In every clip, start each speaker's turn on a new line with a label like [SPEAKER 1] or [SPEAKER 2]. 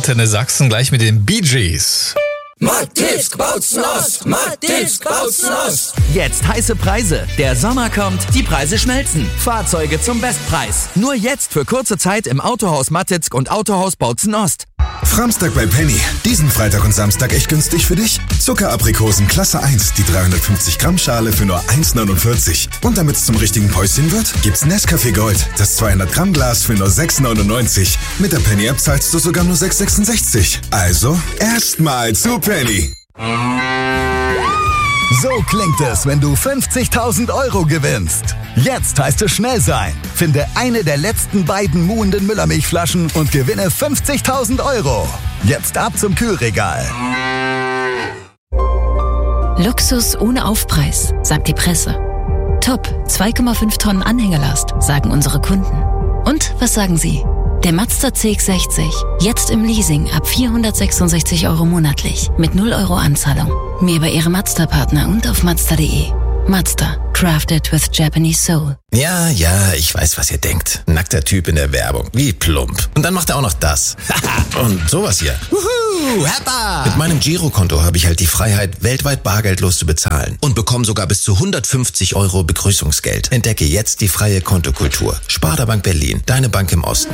[SPEAKER 1] Antenne Sachsen gleich mit den Bee Gees.
[SPEAKER 2] Mattis Bautzen Ost! Mattis Bautzen Ost!
[SPEAKER 3] Jetzt heiße Preise. Der Sommer kommt, die Preise schmelzen. Fahrzeuge zum Bestpreis. Nur jetzt für kurze Zeit im Autohaus Mattitzk und Autohaus Bautzen Ost.
[SPEAKER 4] Framstag bei Penny. Diesen Freitag und Samstag echt günstig für dich. Zuckeraprikosen Klasse 1, die 350 Gramm Schale für nur 1,49. Und damit es zum richtigen Päuschen wird, gibt's Nescafé Gold, das 200 Gramm Glas für nur 6,99. Mit der Penny App zahlst du sogar nur 6,66. Also erstmal zu Penny.
[SPEAKER 5] So klingt es, wenn du 50.000 Euro gewinnst. Jetzt heißt es schnell sein. Finde eine der letzten beiden muhenden Müllermilchflaschen und gewinne 50.000 Euro. Jetzt ab zum Kühlregal.
[SPEAKER 6] Luxus ohne Aufpreis, sagt die Presse. Top, 2,5 Tonnen Anhängerlast, sagen unsere Kunden. Und was sagen Sie? Der Mazda CX-60, jetzt im Leasing ab 466 Euro monatlich, mit 0 Euro Anzahlung. Mehr bei Ihrem Mazda-Partner und auf Mazda.de. Mazda, crafted with Japanese soul.
[SPEAKER 7] Ja, ich weiß, was ihr denkt. Nackter Typ in der Werbung, wie plump. Und dann macht er auch noch das. Und sowas hier. Wuhu, Happa! Mit meinem Girokonto habe ich halt die Freiheit, weltweit bargeldlos zu bezahlen. Und bekomme sogar bis zu 150 Euro Begrüßungsgeld. Entdecke jetzt die freie Kontokultur. Sparda-Bank Berlin, deine Bank im Osten.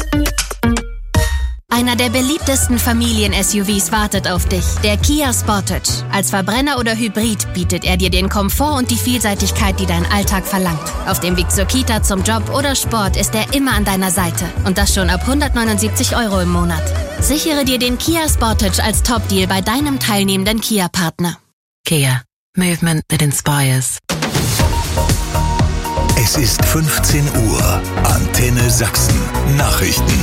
[SPEAKER 8] Einer der beliebtesten Familien-SUVs wartet auf dich, der Kia Sportage. Als Verbrenner oder Hybrid bietet er dir den Komfort und die Vielseitigkeit, die dein Alltag verlangt. Auf dem Weg zur Kita, zum Job oder Sport ist er immer an deiner Seite. Und das schon ab 179 Euro im Monat. Sichere dir den Kia Sportage als Top-Deal bei deinem teilnehmenden Kia-Partner.
[SPEAKER 6] Kia, movement that inspires.
[SPEAKER 5] Es ist 15 Uhr. Antenne Sachsen. Nachrichten.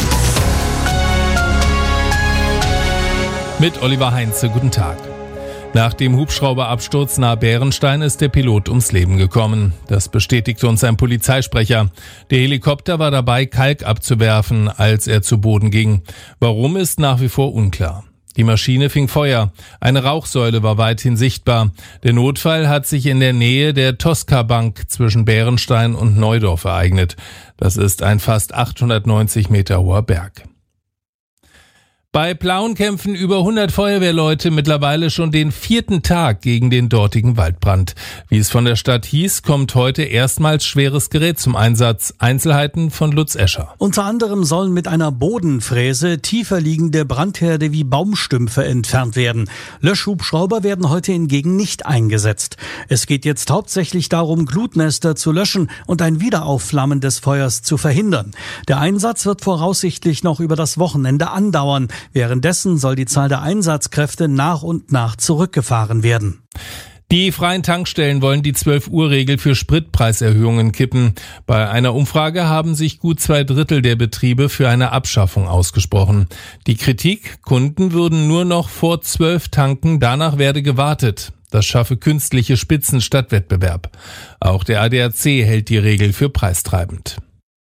[SPEAKER 9] Mit Oliver Heinze, guten Tag. Nach dem Hubschrauberabsturz nahe Bärenstein ist der Pilot ums Leben gekommen. Das bestätigte uns ein Polizeisprecher. Der Helikopter war dabei, Kalk abzuwerfen, als er zu Boden ging. Warum, ist nach wie vor unklar. Die Maschine fing Feuer. Eine Rauchsäule war weithin sichtbar. Der Notfall hat sich in der Nähe der Tosca-Bank zwischen Bärenstein und Neudorf ereignet. Das ist ein fast 890 Meter hoher Berg. Bei Plauen kämpfen über 100 Feuerwehrleute mittlerweile schon den 4. Tag gegen den dortigen Waldbrand. Wie es von der Stadt hieß, kommt heute erstmals schweres Gerät zum Einsatz. Einzelheiten von Lutz Escher.
[SPEAKER 10] Unter anderem sollen mit einer Bodenfräse tiefer liegende Brandherde wie Baumstümpfe entfernt werden. Löschhubschrauber werden heute hingegen nicht eingesetzt. Es geht jetzt hauptsächlich darum, Glutnester zu löschen und ein Wiederaufflammen des Feuers zu verhindern. Der Einsatz wird voraussichtlich noch über das Wochenende andauern. Währenddessen soll die Zahl der Einsatzkräfte nach und nach zurückgefahren werden.
[SPEAKER 9] Die freien Tankstellen wollen die 12-Uhr-Regel für Spritpreiserhöhungen kippen. Bei einer Umfrage haben sich gut 2/3 der Betriebe für eine Abschaffung ausgesprochen. Die Kritik: Kunden würden nur noch vor 12 tanken, danach werde gewartet. Das schaffe künstliche Spitzen statt Wettbewerb. Auch der ADAC hält die Regel für preistreibend.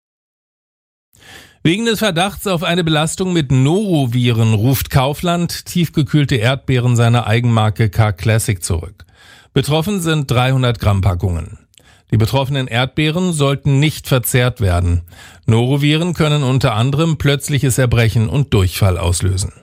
[SPEAKER 9] Wegen des Verdachts auf eine Belastung mit Noroviren ruft Kaufland tiefgekühlte Erdbeeren seiner Eigenmarke K-Classic zurück. Betroffen sind 300 Gramm Packungen. Die betroffenen Erdbeeren sollten nicht verzehrt werden. Noroviren können unter anderem plötzliches Erbrechen und Durchfall auslösen.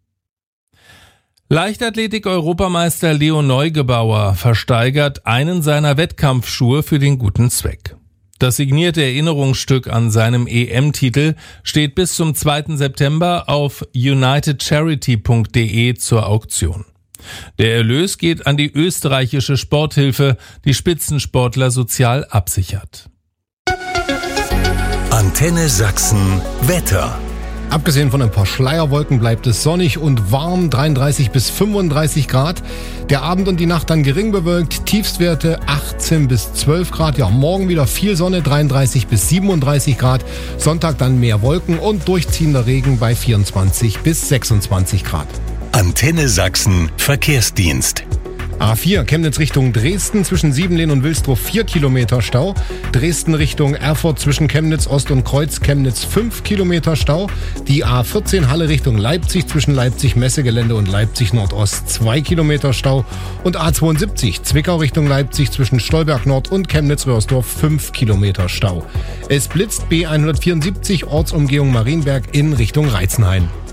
[SPEAKER 9] Leichtathletik-Europameister Leo Neugebauer versteigert einen seiner Wettkampfschuhe für den guten Zweck. Das signierte Erinnerungsstück an seinem EM-Titel steht bis zum 2. September auf unitedcharity.de zur Auktion. Der Erlös geht an die österreichische Sporthilfe, die Spitzensportler sozial absichert.
[SPEAKER 5] Antenne Sachsen Wetter.
[SPEAKER 11] Abgesehen von ein paar Schleierwolken bleibt es sonnig und warm, 33 bis 35 Grad. Der Abend und die Nacht dann gering bewölkt, Tiefstwerte 18 bis 12 Grad. Ja, morgen wieder viel Sonne, 33 bis 37 Grad. Sonntag dann mehr Wolken und durchziehender Regen bei 24 bis 26 Grad.
[SPEAKER 5] Antenne Sachsen Verkehrsdienst.
[SPEAKER 11] A4 Chemnitz Richtung Dresden zwischen Siebenlehn und Wilsdruff 4 Kilometer Stau. Dresden Richtung Erfurt zwischen Chemnitz Ost und Kreuz Chemnitz 5 Kilometer Stau. Die A14 Halle Richtung Leipzig zwischen Leipzig Messegelände und Leipzig Nordost 2 Kilometer Stau. Und A72 Zwickau Richtung Leipzig zwischen Stolberg Nord und Chemnitz Röhrsdorf 5 Kilometer Stau. Es blitzt B174 Ortsumgehung Marienberg in Richtung Reizenhain.